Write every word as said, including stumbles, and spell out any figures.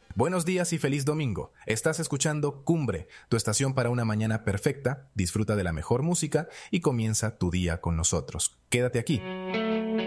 Buenos días y feliz domingo. Estás escuchando Cumbre, tu estación para una mañana perfecta. Disfruta de la mejor música y comienza tu día con nosotros. Quédate aquí.